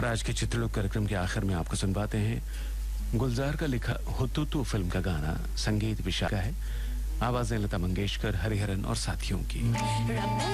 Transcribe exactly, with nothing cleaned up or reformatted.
और आज के चित्रलोक कार्यक्रम के आखिर में आपको सुनवाते हैं गुलजार का लिखा हुतुतु फिल्म का गाना। संगीत विशाखा है, आवाजें लता मंगेशकर, हरिहरन और साथियों की।